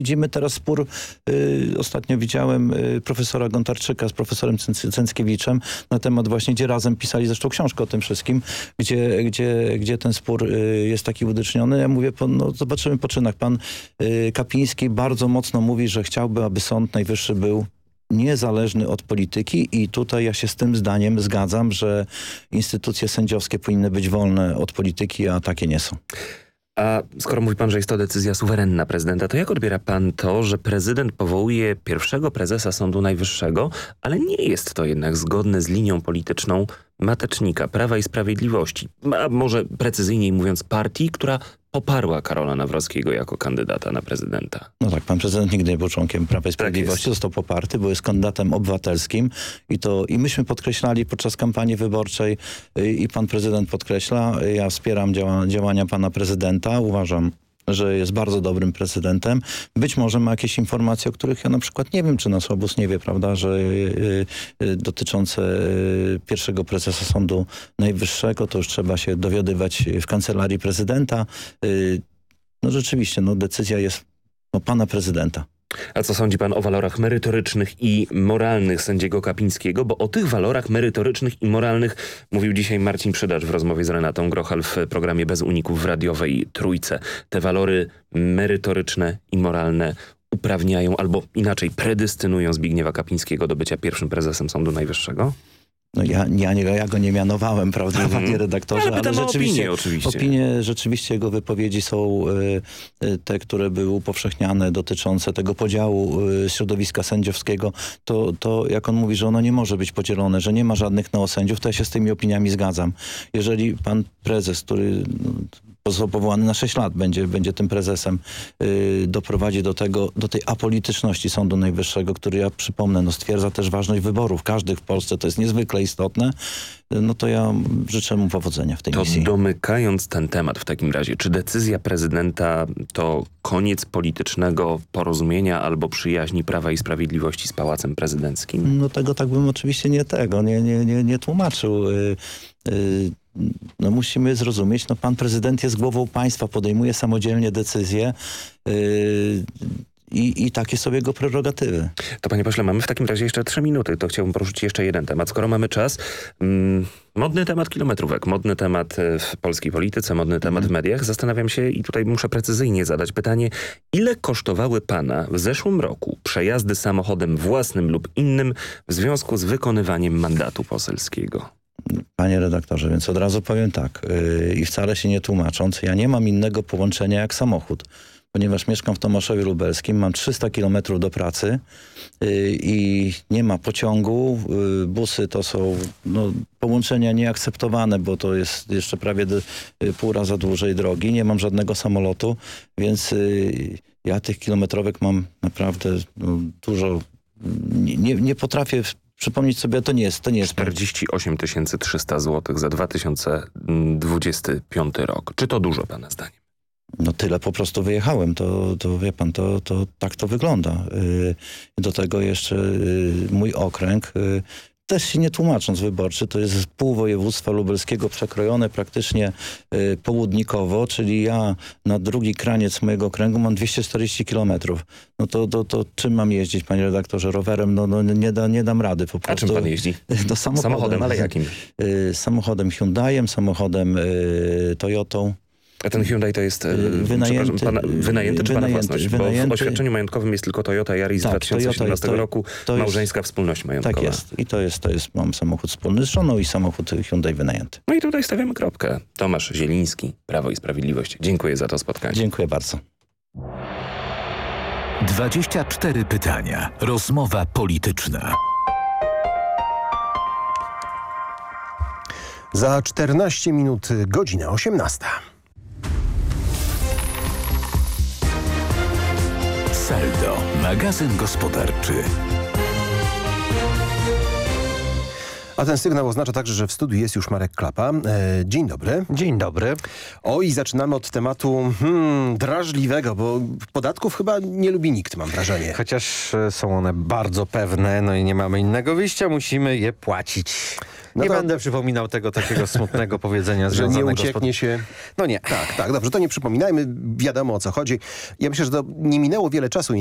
Widzimy teraz spór, ostatnio widziałem profesora Gontarczyka z profesorem Cęckiewiczem na temat właśnie, gdzie razem pisali zresztą książkę o tym wszystkim, gdzie ten spór jest taki uwidoczniony. Ja mówię, no zobaczymy po czynach. Pan Kapiński bardzo mocno mówi, że chciałby, aby Sąd Najwyższy był niezależny od polityki i tutaj ja się z tym zdaniem zgadzam, że instytucje sędziowskie powinny być wolne od polityki, a takie nie są. A skoro mówi pan, że jest to decyzja suwerenna prezydenta, to jak odbiera pan to, że prezydent powołuje pierwszego prezesa Sądu Najwyższego, ale nie jest to jednak zgodne z linią polityczną matecznika Prawa i Sprawiedliwości, a może precyzyjniej mówiąc partii, która poparła Karola Nawrockiego jako kandydata na prezydenta? No tak, pan prezydent nigdy nie był członkiem Prawa i Sprawiedliwości, został poparty, bo jest kandydatem obywatelskim i myśmy podkreślali podczas kampanii wyborczej i pan prezydent podkreśla, ja wspieram działania pana prezydenta, uważam, że jest bardzo dobrym prezydentem. Być może ma jakieś informacje, o których ja na przykład nie wiem, czy nasz obóz nie wie, prawda, że dotyczące pierwszego prezesa Sądu Najwyższego, to już trzeba się dowiadywać w kancelarii prezydenta. No rzeczywiście, no decyzja jest pana prezydenta. A co sądzi pan o walorach merytorycznych i moralnych sędziego Kapińskiego? Bo o tych walorach merytorycznych i moralnych mówił dzisiaj Marcin Przydacz w rozmowie z Renatą Grochal w programie Bez Uników w radiowej Trójce. Te walory merytoryczne i moralne uprawniają albo inaczej predestynują Zbigniewa Kapińskiego do bycia pierwszym prezesem Sądu Najwyższego? No ja go nie mianowałem, prawda, panie redaktorze, ale rzeczywiście opinie rzeczywiście jego wypowiedzi są te, które były upowszechniane dotyczące tego podziału środowiska sędziowskiego. To jak on mówi, że ono nie może być podzielone, że nie ma żadnych neosędziów, to ja się z tymi opiniami zgadzam. Jeżeli pan prezes, który został powołany na 6 lat, będzie tym prezesem, doprowadzi do tej apolityczności Sądu Najwyższego, który, ja przypomnę, stwierdza też ważność wyborów każdych w Polsce, to jest niezwykle istotne, no to ja życzę mu powodzenia w tej misji. Domykając ten temat w takim razie, czy decyzja prezydenta to koniec politycznego porozumienia albo przyjaźni Prawa i Sprawiedliwości z Pałacem Prezydenckim? No tego tak bym oczywiście nie tłumaczył. No musimy zrozumieć, no pan prezydent jest głową państwa, podejmuje samodzielnie decyzje i takie są jego prerogatywy. To panie pośle, mamy w takim razie jeszcze 3 minuty, to chciałbym poruszyć jeszcze jeden temat. Skoro mamy czas, modny temat kilometrówek, modny temat w polskiej polityce, modny temat w mediach. Zastanawiam się i tutaj muszę precyzyjnie zadać pytanie, ile kosztowały pana w zeszłym roku przejazdy samochodem własnym lub innym w związku z wykonywaniem mandatu poselskiego? Panie redaktorze, więc od razu powiem tak i wcale się nie tłumacząc, ja nie mam innego połączenia jak samochód, ponieważ mieszkam w Tomaszowie Lubelskim, mam 300 km do pracy i nie ma pociągu, busy to są połączenia nieakceptowane, bo to jest jeszcze prawie pół raza dłużej drogi, nie mam żadnego samolotu, więc ja tych kilometrówek mam naprawdę dużo, nie potrafię przypomnieć sobie, to nie jest 48 300 zł za 2025 rok. Czy to dużo pana zdaniem? No tyle po prostu wyjechałem, to wie pan, to tak to wygląda. Do tego jeszcze mój okręg, też się nie tłumacząc wyborczy, to jest pół województwa lubelskiego przekrojone praktycznie południkowo, czyli ja na drugi kraniec mojego okręgu mam 240 kilometrów. No to czym mam jeździć, panie redaktorze? Rowerem? Nie dam rady po prostu. A czym pan jeździ? Samochodem, ale jakim? Samochodem Hyundaiem, samochodem Toyotą. A ten Hyundai to jest wynajęty czy pana własność? Bo w oświadczeniu majątkowym jest tylko Toyota Yaris z 2017 roku, małżeńska wspólność majątkowa. Tak jest. I to jest, mam samochód wspólny z żoną i samochód Hyundai wynajęty. No i tutaj stawiamy kropkę. Tomasz Zieliński, Prawo i Sprawiedliwość. Dziękuję za to spotkanie. Dziękuję bardzo. 24 pytania. Rozmowa polityczna. Za 14 minut godzina 18. Saldo, magazyn gospodarczy. A ten sygnał oznacza także, że w studiu jest już Marek Klapa. Dzień dobry. Dzień dobry. Oj, zaczynamy od tematu drażliwego, bo podatków chyba nie lubi nikt, mam wrażenie. Chociaż są one bardzo pewne, no i nie mamy innego wyjścia, musimy je płacić. Nie będę przypominał tego takiego smutnego powiedzenia że związanego nie ucieknie się. No nie. Tak, dobrze, to nie przypominajmy, wiadomo o co chodzi. Ja myślę, że to nie minęło wiele czasu,